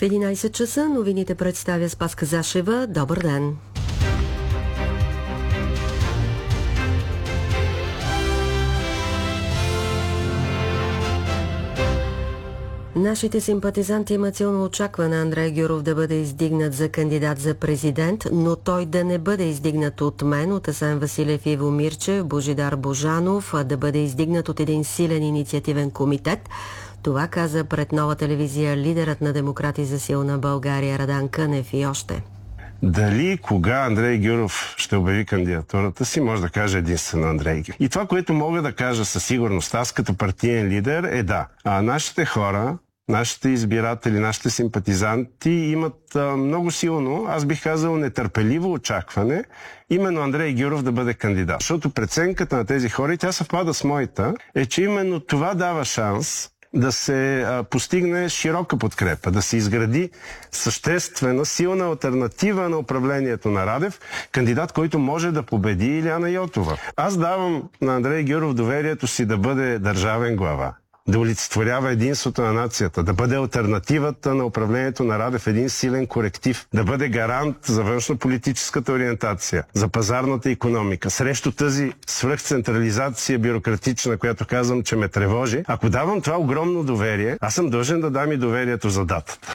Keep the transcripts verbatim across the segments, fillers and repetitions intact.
В единайсет часа новините представя Спаска Зашева. Добър ден! Нашите симпатизанти имат силно очакване Андрей Гюров да бъде издигнат за кандидат за президент, но той да не бъде издигнат от мен, от Асен Василев и Иво Мирчев, Божидар Божанов, а да бъде издигнат от един силен инициативен комитет. Това каза пред Нова телевизия лидерът на Демократи за силна България Радан Кънев и още. Дали и кога Андрей Гюров ще обяви кандидатурата си, може да каже единствено Андрей Гюров. И това, което мога да кажа със сигурност, аз като партиен лидер, е да. А нашите хора, нашите избиратели, нашите симпатизанти имат а, много силно, аз бих казал нетърпеливо очакване, именно Андрей Гюров да бъде кандидат. Защото преценката на тези хора, и тя съвпада с моята, е, че именно това дава шанс да се а, постигне широка подкрепа, да се изгради съществена, силна алтернатива на управлението на Радев, кандидат, който може да победи Илияна Йотова. Аз давам на Андрей Гюров доверието си да бъде държавен глава, да олицетворява единството на нацията, да бъде алтернативата на управлението на Радев, един силен коректив, да бъде гарант за външнополитическата ориентация, за пазарната икономика, срещу тази свръхцентрализация бюрократична, която казвам, че ме тревожи. Ако давам това огромно доверие, аз съм длъжен да дам и доверието за датата.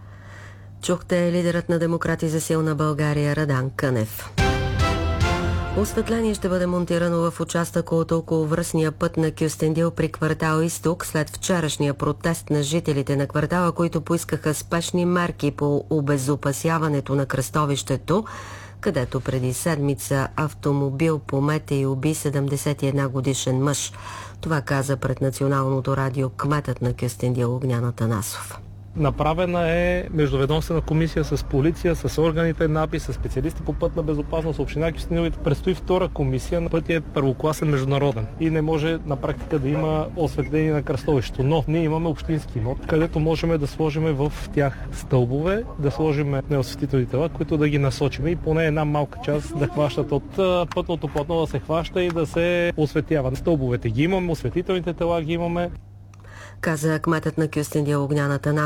Чухте лидерът на Демократи за силна България Радан Кънев. Осветление ще бъде монтирано в участъка от околовръстния път на Кюстендил при квартал Изток след вчерашния протест на жителите на квартала, които поискаха спешни мерки по обезопасяването на кръстовището, където преди седмица автомобил помете и уби седемдесет и една годишен мъж. Това каза пред Националното радио кметът на Кюстендил Огнян Атанасов. Направена е междуведомствена комисия с полиция, с органите на АПИ, с специалисти по пътна безопасност, община Кюстендил. Предстои втора комисия. На пътя е първокласен международен и не може на практика да има осветление на кръстовището. Но ние имаме общински имот, където можем да сложим в тях стълбове, да сложим неосветителни тела, които да ги насочим и поне една малка част да хващат от пътното платно, да се хваща и да се осветява. Стълбовете ги имаме, осветителните тела ги имаме. Каза кметът на Кюстендил Огнян Атанасов.